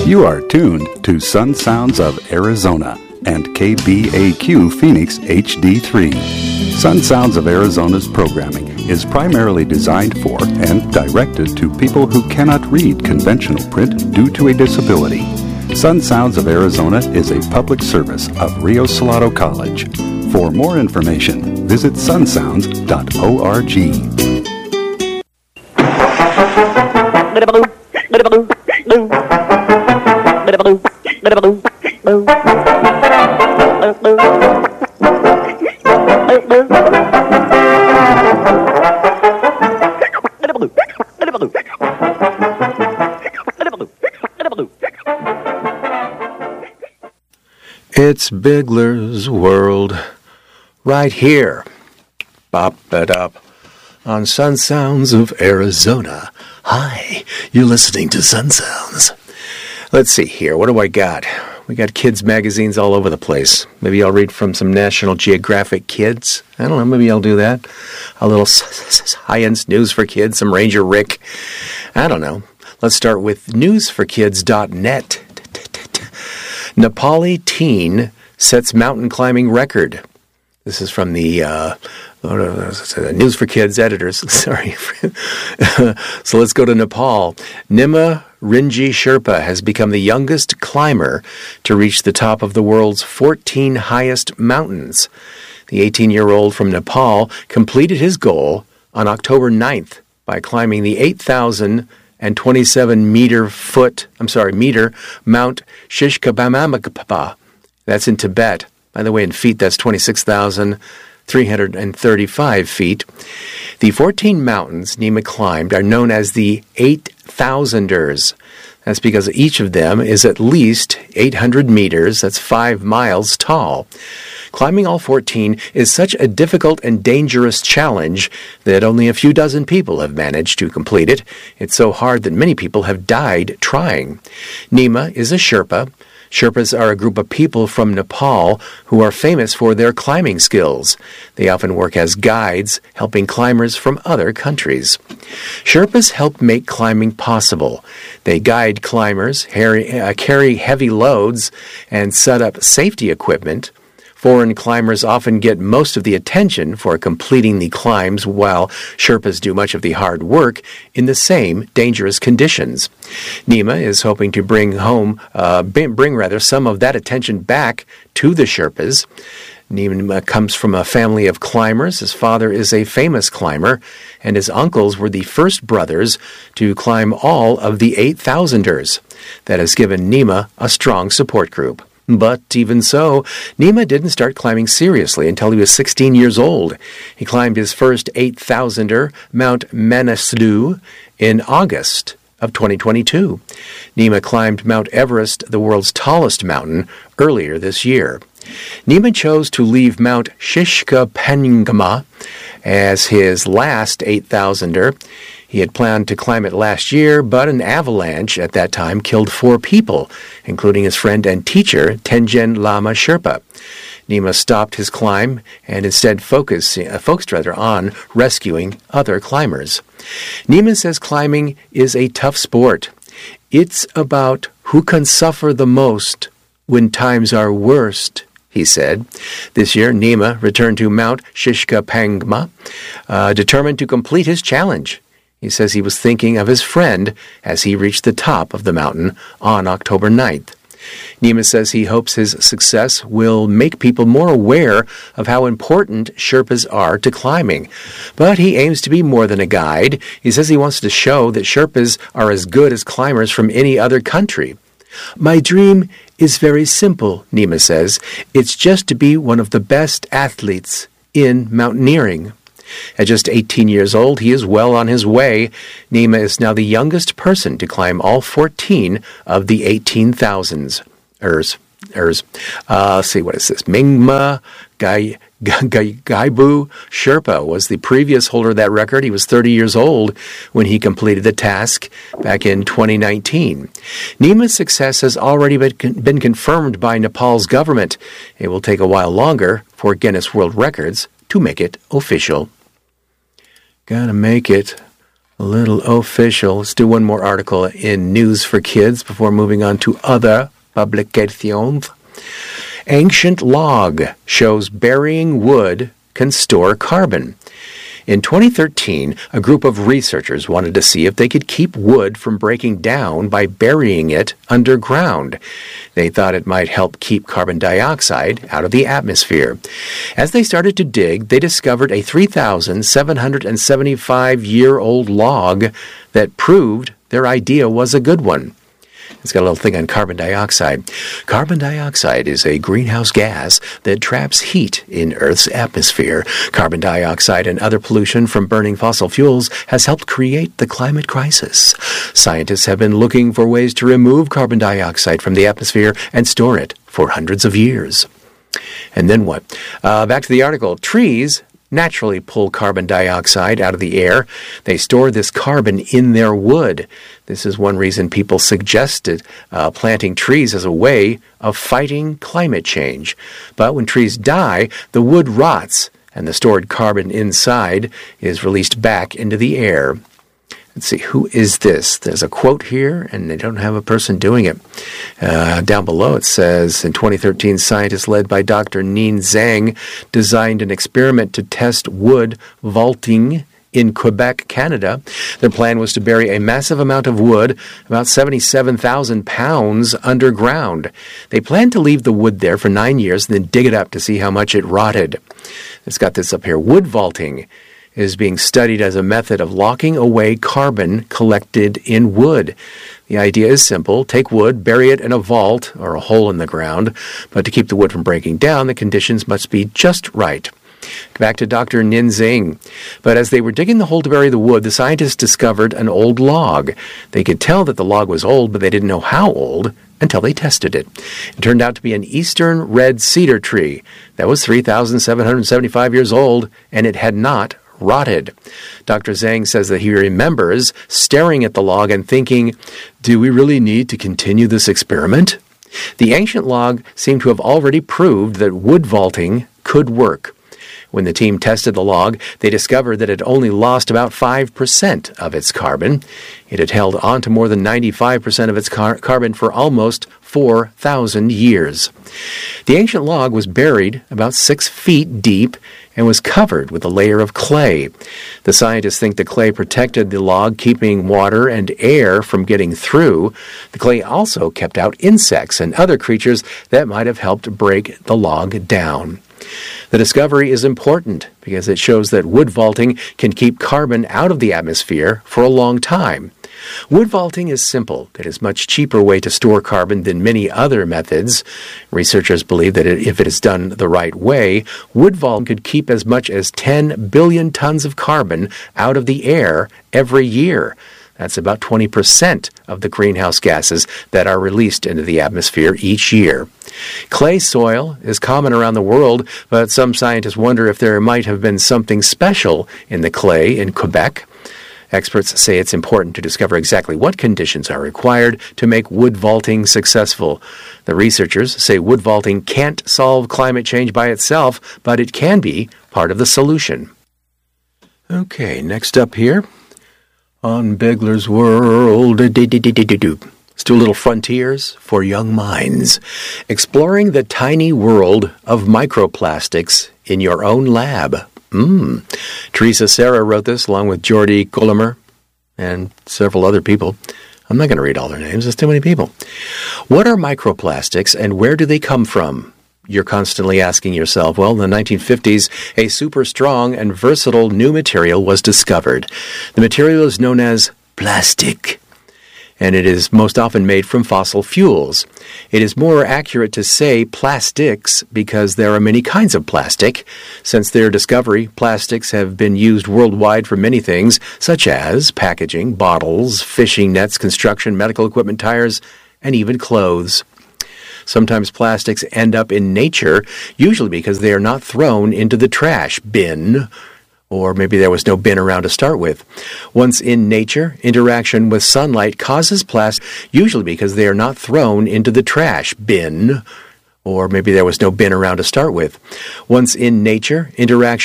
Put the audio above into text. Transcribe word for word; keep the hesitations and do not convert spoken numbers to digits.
You are tuned to Sun Sounds of Arizona and K B A Q Phoenix H D three. Sun Sounds of Arizona's programming is primarily designed for and directed to people who cannot read conventional print due to a disability. Sun Sounds of Arizona is a public service of Rio Salado College. For more information, visit sun sounds dot org. It's Bigler's World, right here, bop it up, on Sun Sounds of Arizona. Hi, you're listening to Sun Sounds. Let's see here, what do I got? We got kids magazines all over the place. Maybe I'll read from some National Geographic Kids. I don't know, maybe I'll do that. A little science news for kids, some Ranger Rick. I don't know. Let's start with news for kids dot net. Nepali teen sets mountain climbing record. This is from the uh, News for Kids editors. Sorry. So let's go to Nepal. Nima Rinji Sherpa has become the youngest climber to reach the top of the world's fourteen highest mountains. The eighteen-year-old from Nepal completed his goal on October ninth by climbing the eight thousand twenty-seven meter foot, I'm sorry, meter Mount Shishkabamamagpa. That's in Tibet. By the way, in feet, that's twenty-six thousand three hundred thirty-five feet. The fourteen mountains Nima climbed are known as the eight thousanders. That's because each of them is at least eight hundred meters, that's five miles tall. Climbing all fourteen is such a difficult and dangerous challenge that only a few dozen people have managed to complete it. It's so hard that many people have died trying. Nima is a Sherpa. Sherpas are a group of people from Nepal who are famous for their climbing skills. They often work as guides, helping climbers from other countries. Sherpas help make climbing possible. They guide climbers, carry heavy loads, and set up safety equipment. Foreign climbers often get most of the attention for completing the climbs, while Sherpas do much of the hard work in the same dangerous conditions. Nima is hoping to bring home, uh, bring rather, some of that attention back to the Sherpas. Nima comes from a family of climbers. His father is a famous climber, and his uncles were the first brothers to climb all of the eight thousanders. That has given Nima a strong support group. But even so, Nima didn't start climbing seriously until he was sixteen years old. He climbed his first eight thousander, Mount Manaslu, in August of twenty twenty-two. Nima climbed Mount Everest, the world's tallest mountain, earlier this year. Nima chose to leave Mount Shishkapangma as his last eight thousander. He had planned to climb it last year, but an avalanche at that time killed four people, including his friend and teacher, Tenjen Lama Sherpa. Nima stopped his climb and instead focused, uh, focused rather, on rescuing other climbers. Nima says climbing is a tough sport. It's about who can suffer the most when times are worst, he said. This year, Nima returned to Mount Shishkapangma, uh, determined to complete his challenge. He says he was thinking of his friend as he reached the top of the mountain on October ninth. Nima says he hopes his success will make people more aware of how important Sherpas are to climbing. But he aims to be more than a guide. He says he wants to show that Sherpas are as good as climbers from any other country. My dream is very simple, Nima says. It's just to be one of the best athletes in mountaineering. At just eighteen years old, he is well on his way. Nima is now the youngest person to climb all fourteen of the eighteen thousands. Ers, ers. Uh, let's see, what is this? Mingma Gai, Gai, Gaibu Sherpa was the previous holder of that record. He was thirty years old when he completed the task back in twenty nineteen. Nima's success has already been, been confirmed by Nepal's government. It will take a while longer for Guinness World Records to make it official. Gotta make it A little official. Let's do one more article in News for Kids before moving on to other publications. Ancient log shows burying wood can store carbon. In twenty thirteen, a group of researchers wanted to see if they could keep wood from breaking down by burying it underground. They thought it might help keep carbon dioxide out of the atmosphere. As they started to dig, they discovered a three thousand seven hundred seventy-five-year-old log that proved their idea was a good one. It's got a little thing on carbon dioxide. Carbon dioxide is a greenhouse gas that traps heat in Earth's atmosphere. Carbon dioxide and other pollution from burning fossil fuels has helped create the climate crisis. Scientists have been looking for ways to remove carbon dioxide from the atmosphere and store it for hundreds of years. And then what? Uh, back to the article. Trees naturally pull carbon dioxide out of the air. They store this carbon in their wood. This is one reason people suggested uh, planting trees as a way of fighting climate change. But when trees die, the wood rots, and the stored carbon inside is released back into the air. Let's see, who is this? There's a quote here, and they don't have a person doing it. Uh, down below it says, in twenty thirteen, scientists led by Doctor Nien Zhang designed an experiment to test wood vaulting in Quebec, Canada. Their plan was to bury a massive amount of wood, about seventy-seven thousand pounds, underground. They planned to leave the wood there for nine years and then dig it up to see how much it rotted. It's got this up here. Wood vaulting is being studied as a method of locking away carbon collected in wood. The idea is simple. Take wood, bury it in a vault or a hole in the ground, but to keep the wood from breaking down, the conditions must be just right. Back to Doctor Nien Zhang. But as they were digging the hole to bury the wood, the scientists discovered an old log. They could tell that the log was old, but they didn't know how old until they tested it. It turned out to be an eastern red cedar tree that was three thousand seven hundred seventy-five years old, and it had not rotted. Doctor Zhang says that he remembers staring at the log and thinking, do we really need to continue this experiment? The ancient log seemed to have already proved that wood vaulting could work. When the team tested the log, they discovered that it only lost about five percent of its carbon. It had held on to more than ninety-five percent of its car- carbon for almost four thousand years. The ancient log was buried about six feet deep and was covered with a layer of clay. The scientists think the clay protected the log, keeping water and air from getting through. The clay also kept out insects and other creatures that might have helped break the log down. The discovery is important because it shows that wood vaulting can keep carbon out of the atmosphere for a long time. Wood vaulting is simple. It is a much cheaper way to store carbon than many other methods. Researchers believe that if it is done the right way, wood vaulting could keep as much as ten billion tons of carbon out of the air every year. That's about twenty percent of the greenhouse gases that are released into the atmosphere each year. Clay soil is common around the world, but some scientists wonder if there might have been something special in the clay in Quebec. Experts say it's important to discover exactly what conditions are required to make wood vaulting successful. The researchers say wood vaulting can't solve climate change by itself, but it can be part of the solution. Okay, next up here on Bigler's World. Let's do a little Frontiers for Young Minds. Exploring the tiny world of microplastics in your own lab. Mm. Teresa Serra wrote this along with Jordi Colomer and several other people. I'm not going to read all their names. There's too many people. What are microplastics and where do they come from? You're constantly asking yourself. Well, in the nineteen fifties, a super strong and versatile new material was discovered. The material is known as plastic, and it is most often made from fossil fuels. It is more accurate to say plastics because there are many kinds of plastic. Since their discovery, plastics have been used worldwide for many things, such as packaging, bottles, fishing nets, construction, medical equipment, tires, and even clothes. Sometimes plastics end up in nature, usually because they are not thrown into the trash bin, or maybe there was no bin around to start with. Once in nature, interaction with sunlight causes plastic, usually because they are not thrown into the trash bin, or maybe there was no bin around to start with. Once in nature, interaction